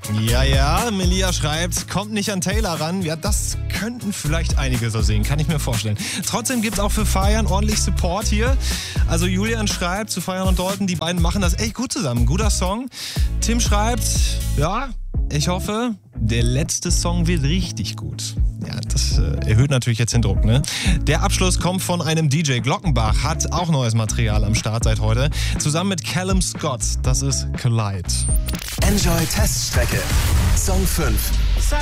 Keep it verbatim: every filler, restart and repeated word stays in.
Ja, ja, Melia schreibt, kommt nicht an Taylor ran. Ja, das könnten vielleicht einige so sehen, kann ich mir vorstellen. Trotzdem gibt's auch für Feiern ordentlich Support hier. Also Julian schreibt, zu Feiern und Dalton, die beiden machen das echt gut zusammen. Guter Song. Tim schreibt, ja, ich hoffe, der letzte Song wird richtig gut. Ja, das äh, erhöht natürlich jetzt den Druck, ne? Der Abschluss kommt von einem D J. Glockenbach, hat auch neues Material am Start seit heute. Zusammen mit Callum Scott, das ist Collide. Enjoy Teststrecke. Song fünf.